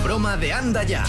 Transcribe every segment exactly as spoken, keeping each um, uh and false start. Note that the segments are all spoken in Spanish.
broma de Anda Ya.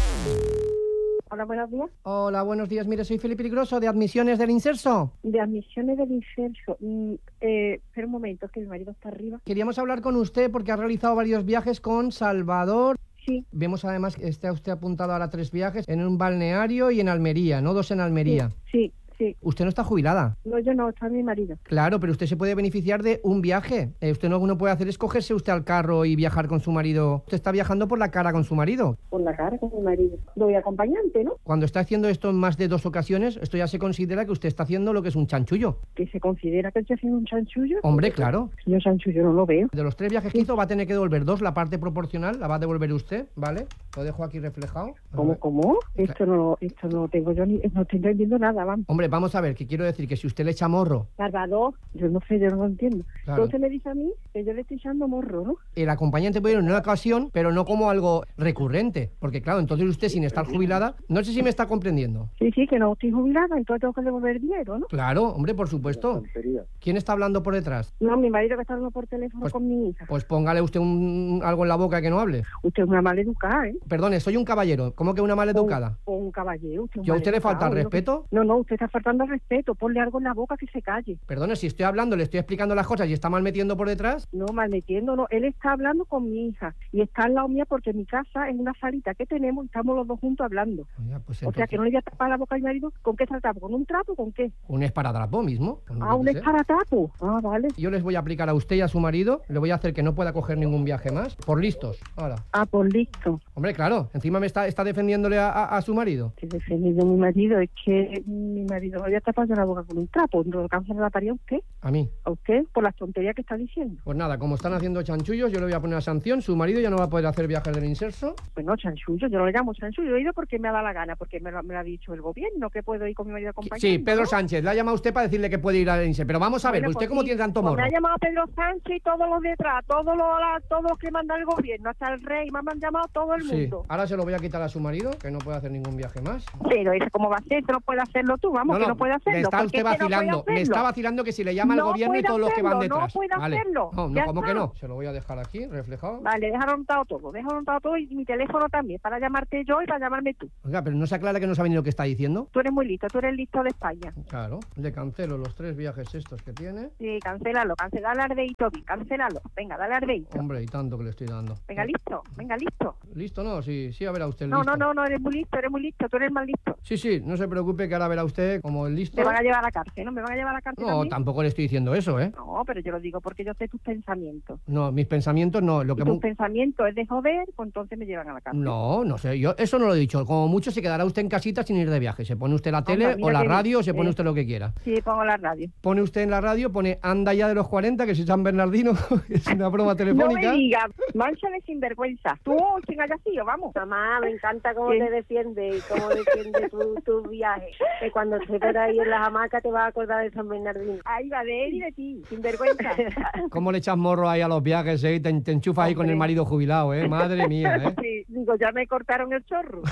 Hola, buenos días. Hola, buenos días. Mire, soy Felipe Grosso, de Admisiones del Inserso. De Admisiones del Inserso. Mm, eh, espera un momento, que mi marido está arriba. Queríamos hablar con usted porque ha realizado varios viajes con Salvador. Sí. Vemos además que está usted apuntado ahora a tres viajes en un balneario y en Almería, ¿no? Dos en Almería. Sí, sí. Sí. Usted no está jubilada. No, yo no, está mi marido. Claro, pero usted se puede beneficiar de un viaje. Eh, usted no, no puede hacer es cogerse usted al carro y viajar con su marido. Usted está viajando por la cara con su marido. Por la cara con mi marido. Doy acompañante, ¿no? Cuando está haciendo esto en más de dos ocasiones, esto ya se considera que usted está haciendo lo que es un chanchullo. ¿Que se considera que estoy haciendo un chanchullo? Hombre, claro. Yo chanchullo no lo veo. De los tres viajes que hizo va a tener que devolver dos. La parte proporcional la va a devolver usted, ¿vale? Lo dejo aquí reflejado. ¿Cómo, cómo? Esto no, esto no tengo yo ni... No estoy entendiendo nada, vamos. Hombre, vamos a ver, que quiero decir que si usted le echa morro... Salvador, yo no sé, yo no lo entiendo. Claro. Entonces me dice a mí que yo le estoy echando morro, ¿no? El acompañante puede ir en una ocasión, pero no como algo recurrente. Porque claro, entonces usted sin estar jubilada... No sé si me está comprendiendo. Sí, sí, que no estoy jubilada, entonces tengo que devolver dinero, ¿no? Claro, hombre, por supuesto. ¿Quién está hablando por detrás? No, mi marido que está hablando por teléfono Pues- con mi hija. Pues póngale usted un, algo en la boca que no hable. Usted es una maleducada, ¿eh? Perdone, soy un caballero. ¿Cómo que una maleducada? O un caballero. Usted es un ¿Y a usted le maleducado, falta el ¿no? respeto? No, no, usted está faltando al respeto. Ponle algo en la boca que se calle. Perdone, si estoy hablando, le estoy explicando las cosas y está mal metiendo por detrás. No, mal metiendo, no. Él está hablando con mi hija y está al lado mía porque mi casa es una salita que tenemos y estamos los dos juntos hablando. Oiga, pues O sea, entonces, que no le voy a tapar la boca a mi marido. ¿Con qué tratamos? ¿Con un trapo? ¿Con qué? un esparadrapo mismo. con lo Ah, que un sea. esparatapo. Ah, vale. Yo les voy a aplicar a usted y a su marido, le voy a hacer que no pueda coger ningún viaje más, por listos. Ahora. Ah, pues listo. Hombre, claro, encima me está, está defendiéndole a, a- a su marido. Que defendido mi marido. Es que mi marido me había tapado la boca con un trapo. ¿No alcanza la taparía a usted? A mí. ¿A usted? Por las tonterías que está diciendo. Pues nada, como están haciendo chanchullos, yo le voy a poner una sanción. Su marido ya no va a poder hacer viajes del inserso. Pues no, chanchullo, yo no le llamo chanchullo, he ido porque me ha dado la gana, porque me lo, me lo ha dicho el gobierno, que puedo ir con mi marido acompañante. Sí, Pedro Sánchez, le ha llamado a usted para decirle que puede ir al inserso. Pero vamos a ver, Bueno, ¿usted pues cómo sí, tiene tanto pues morro? me ha llamado Pedro Sánchez y todos los detrás, todos los, la- todos los que manda el gobierno, hasta el rey, me han llamado todo el Sí, mundo. ahora se lo voy a quitar a su marido, que no puede hacer ningún viaje más. Pero eso cómo va a ser, eso no puede hacerlo tú, vamos, que no puede hacerlo. me está porque usted es que no puede vacilando, me hacerlo. está vacilando que si le llama al No gobierno y puede todos los que van hacerlo, no detrás. puede Vale. hacerlo, No, no, ya ¿cómo que está. no? Se lo voy a dejar aquí, reflejado. Vale, deja anotado todo, deja anotado todo y mi teléfono también, para llamarte yo y para llamarme tú. Oiga, pero no se aclara que no sabe ni lo que está diciendo. Tú eres muy listo, tú eres listo de España. Claro, le cancelo los tres viajes estos que tiene. Sí, cancélalo, cancela el ardeíto, cancélalo. Venga, dale ardeíto. Hombre, y tanto que le estoy dando. Venga, listo, venga, listo. ¿Listo no? Sí, sí, a ver a usted el No, listo. no, no, no, eres muy listo, eres muy listo, tú eres más listo. Sí, sí, no se preocupe que ahora verá usted como el listo. Me van a llevar a la cárcel, ¿no? Me van a llevar a la cárcel No, también? tampoco le estoy diciendo eso, ¿eh? No, pero yo lo digo porque yo sé tus pensamientos. No, mis pensamientos no. Lo Si que tus mu- pensamientos es de joder, pues entonces me llevan a la cárcel. No, no sé, yo eso no lo he dicho. Como mucho se quedará usted en casita sin ir de viaje. Se pone usted la tele Anda, mira o la que bien. radio o se pone Eh. usted lo que quiera. Sí, pongo la radio. Pone usted en la radio, pone Anda Ya de los cuarenta, que es San Bernardino, es una broma No telefónica. me digas, mancha de sinvergüenza. Tú, quien haya sido, vamos. Mamá, me encanta cómo ¿Qué? te defiende y cómo defiende tu, tu viaje. Que cuando estés por ahí en las hamacas te vas a acordar de San Bernardino. Ahí va de él y de ti, sinvergüenza. ¿Cómo le echas morro ahí a los viajes, eh? Te, te enchufas ahí con el Hombre. marido jubilado, ¿eh? Madre mía, ¿eh? Sí, digo, ya me cortaron el chorro.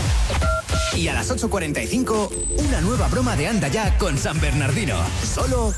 Y a las ocho cuarenta y cinco, una nueva broma de Anda Ya con San Bernardino. Solo